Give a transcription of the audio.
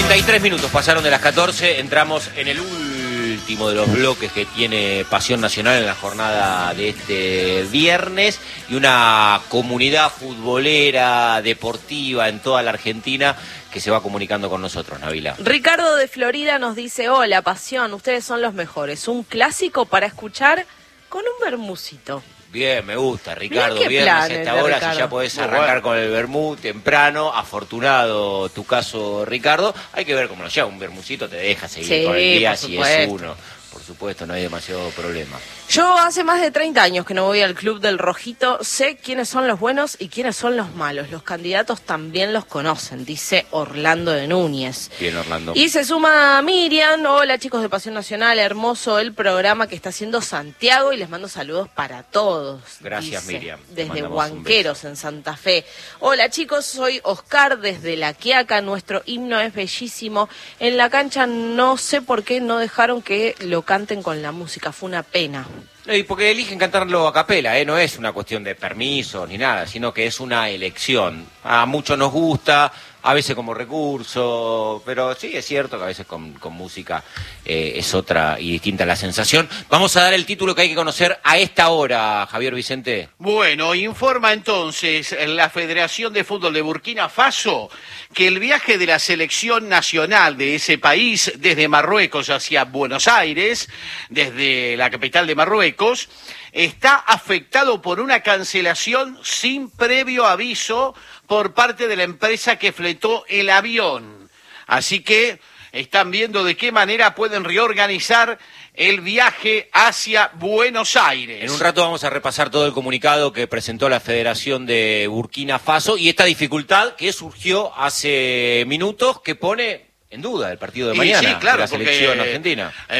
33 minutos pasaron de las 14, entramos en el último de los bloques que tiene Pasión Nacional en la jornada de este viernes, y una comunidad futbolera, deportiva en toda la Argentina que se va comunicando con nosotros, Nabila. Ricardo de Florida nos dice: hola, Pasión, ustedes son los mejores, un clásico para escuchar con un vermucito. Bien, me gusta, Ricardo. Viernes a esta hora, si ya podés arrancar con el vermú temprano. Afortunado tu caso, Ricardo. Hay que ver cómo lo lleva. Un vermucito te deja seguir con el día si es uno. Por supuesto, no hay demasiado problema. Yo hace más de 30 años que no voy al Club del Rojito. Sé quiénes son los buenos y quiénes son los malos. Los candidatos también los conocen, dice Orlando de Núñez. Bien, Orlando. Y se suma Miriam. Hola, chicos de Pasión Nacional. Hermoso el programa que está haciendo Santiago y les mando saludos para todos. Gracias, dice, Miriam. Desde Huanqueros, en Santa Fe. Hola, chicos, soy Oscar desde La Quiaca. Nuestro himno es bellísimo. En la cancha no sé por qué no dejaron que lo canten con la música. Fue una pena. Y porque eligen cantarlo a capela, no es una cuestión de permiso ni nada, sino que es una elección. A muchos nos gusta, a veces como recurso, pero sí es cierto que a veces con música es otra y distinta la sensación. Vamos a dar el título que hay que conocer a esta hora, Javier Vicente. Bueno, informa entonces la Federación de Fútbol de Burkina Faso que el viaje de la selección nacional de ese país desde Marruecos hacia Buenos Aires, desde la capital de Marruecos, está afectado por una cancelación sin previo aviso por parte de la empresa que fletó el avión. Así que están viendo de qué manera pueden reorganizar el viaje hacia Buenos Aires. En un rato vamos a repasar todo el comunicado que presentó la Federación de Burkina Faso y esta dificultad que surgió hace minutos que pone en duda el partido de mañana, sí, claro, de la selección argentina.